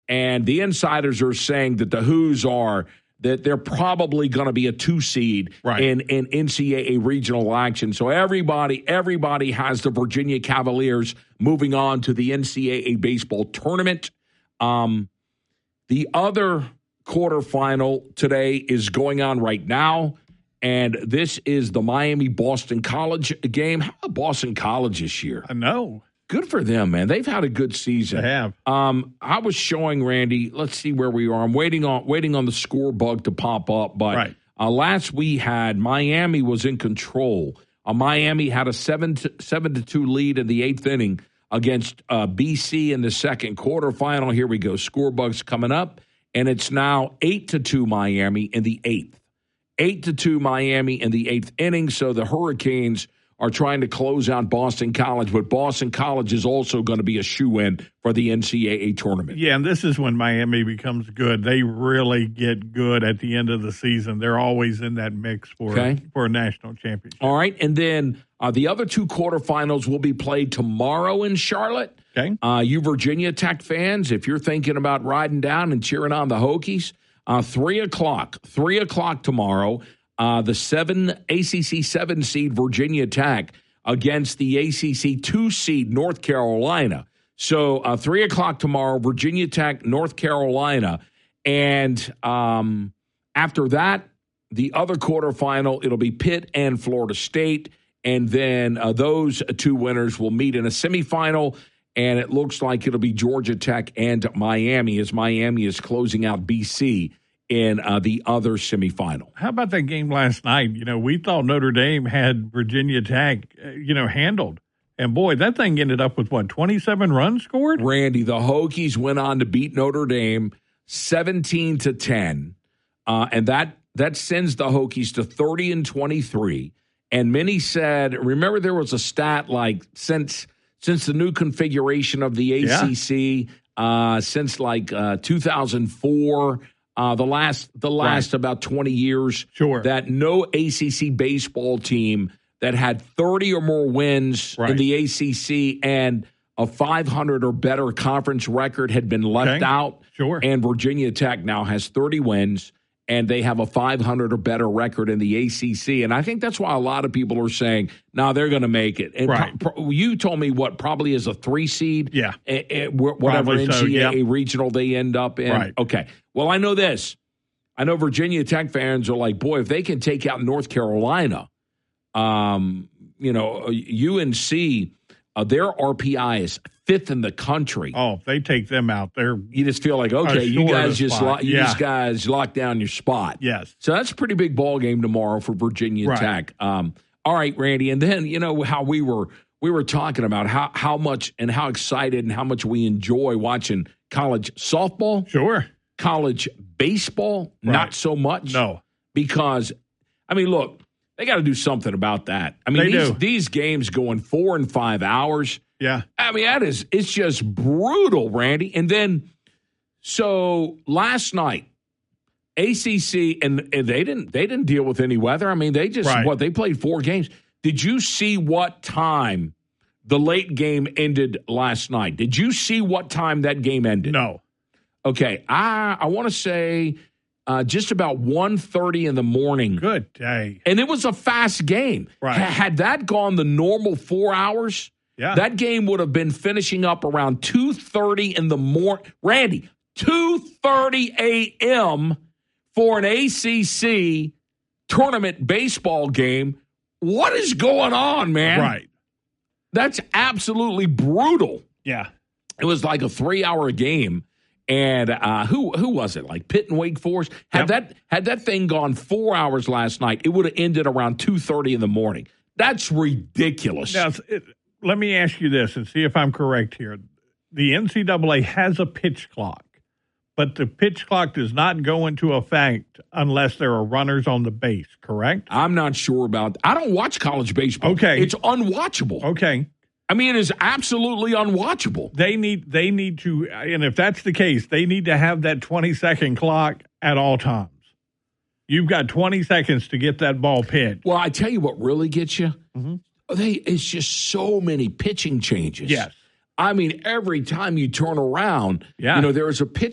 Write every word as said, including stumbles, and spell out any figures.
And the insiders are saying that the Hoos are that they're probably going to be a two seed right. in, in N C double A regional action. So everybody, everybody has the Virginia Cavaliers moving on to the N C double A baseball tournament. Um, the other quarterfinal today is going on right now, and this is the Miami-Boston College game. How about Boston College this year? I know. Good for them, man. They've had a good season. They have. Um, I was showing Randy. Let's see where we are. I'm waiting on waiting on the score bug to pop up. But right. uh, last we had Miami was in control. Uh, Miami had a seven to, seven to two lead in the eighth inning against uh, B C in the second quarterfinal. Here we go. Score bug's coming up, and it's now eight to two Miami in the eighth. Eight to two Miami in the eighth inning. So the Hurricanes are trying to close out Boston College, but Boston College is also going to be a shoe-in for the N C double A tournament. Yeah, and this is when Miami becomes good. They really get good at the end of the season. They're always in that mix for, okay. for a national championship. All right, and then uh, the other two quarterfinals will be played tomorrow in Charlotte. Okay. Uh, you Virginia Tech fans, if you're thinking about riding down and cheering on the Hokies, uh, three o'clock, three o'clock tomorrow, Uh, the seven A C C seven seed Virginia Tech against the A C C two seed North Carolina. So uh, three o'clock tomorrow, Virginia Tech, North Carolina, and um, after that, the other quarterfinal it'll be Pitt and Florida State, and then uh, those two winners will meet in a semifinal. And it looks like it'll be Georgia Tech and Miami as Miami is closing out B C in uh, the other semifinal. How about that game last night? You know, we thought Notre Dame had Virginia Tech, uh, you know, handled. And, boy, that thing ended up with, what, twenty-seven runs scored? Randy, the Hokies went on to beat Notre Dame seventeen to ten. Uh, and that that sends the Hokies to thirty and twenty-three. And many said, remember there was a stat like since since the new configuration of the A C C, yeah. uh, since like uh, two thousand four – Uh, the last the last right. about twenty years, sure. that no A C C baseball team that had thirty or more wins right. in the A C C and a five hundred or better conference record had been left okay. out. Sure. And Virginia Tech now has thirty wins, and they have a five hundred or better record in the A C C. And I think that's why a lot of people are saying, no, nah, they're going to make it. And right. pro- pro- you told me what probably is a three seed. Yeah. A- a- whatever Probably N C double A so, yeah. regional they end up in. Right. Okay. Well, I know this. I know Virginia Tech fans are like, boy, if they can take out North Carolina, um, you know, U N C, uh, their R P I is fifth in the country. Oh, if they take them out, they're you just feel like, okay, you guys just lo- you yeah. just guys lock down your spot. Yes. So that's a pretty big ball game tomorrow for Virginia right. Tech. Um, all right, Randy, and then you know how we were we were talking about how how much and how excited and how much we enjoy watching college softball. Sure. College baseball, right. not so much. No. Because, I mean, look, they got to do something about that. I mean, they these, do. these games going four and five hours. Yeah. I mean, that is, it's just brutal, Randy. And then, so last night, A C C, and, and they didn't they didn't deal with any weather. I mean, they just, right. what, they played four games. Did you see what time the late game ended last night? Did you see what time that game ended? No. Okay, I I want to say uh, just about one thirty in the morning. Good day. And it was a fast game. Right. H- had that gone the normal four hours, yeah. that game would have been finishing up around two thirty in the morning. Randy, two thirty a.m. for an A C C tournament baseball game. What is going on, man? Right. That's absolutely brutal. Yeah. It was like a three-hour game. And uh, who who was it? Like Pitt and Wake Forest? Had yep. that had that thing gone four hours last night, it would have ended around two thirty in the morning. That's ridiculous. Now, it, let me ask you this and see if I'm correct here. The N C double A has a pitch clock, but the pitch clock does not go into effect unless there are runners on the base, correct? I'm not sure about I don't watch college baseball. Okay. It's unwatchable. Okay. I mean, it is absolutely unwatchable. They need they need to, and if that's the case, they need to have that twenty-second clock at all times. You've got twenty seconds to get that ball pitched. Well, I tell you what really gets you. Mm-hmm. They it's just so many pitching changes. Yes. I mean, every time you turn around, yeah. you know, there was a pitch